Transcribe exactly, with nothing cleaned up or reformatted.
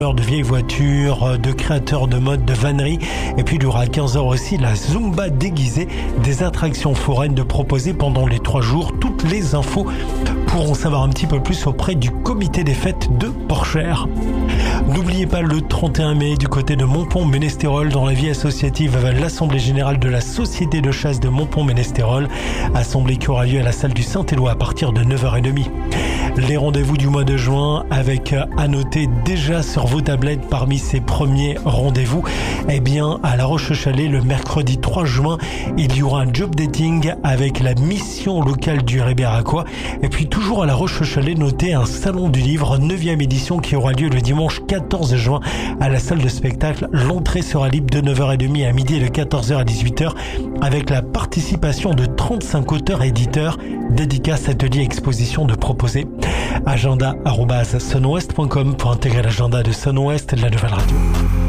de vieilles voitures, de créateurs de mode, de vannerie. Et puis il y aura à quinze heures aussi la Zumba déguisée, des attractions foraines de proposer pendant les trois jours. Toutes les infos pour en savoir un petit peu plus auprès du comité des fêtes de Porchère. N'oubliez pas le trente et un mai du côté de Montpont-Ménestérol dans la vie associative l'Assemblée Générale de la Société de Chasse de Montpont-Ménestérol. Assemblée qui aura lieu à la salle du Saint-Éloi à partir de neuf heures trente. Les rendez-vous du mois de juin avec à noter déjà sur vos tablettes parmi ces premiers rendez-vous. Eh bien, à La Roche-Chalais, le mercredi trois juin, il y aura un job dating avec la mission locale du Ribéracois. Et puis toujours à La Roche-Chalais, notez un salon du livre neuvième édition qui aura lieu le dimanche quatorze juin à la salle de spectacle. L'entrée sera libre de neuf heures trente à midi et de quatorze heures à dix-huit heures avec la participation de trente-cinq auteurs et éditeurs. Dédicaces, ateliers, expositions de proposer. Agenda arobase sunwest point com pour intégrer l'agenda de Sunwest, la nouvelle radio.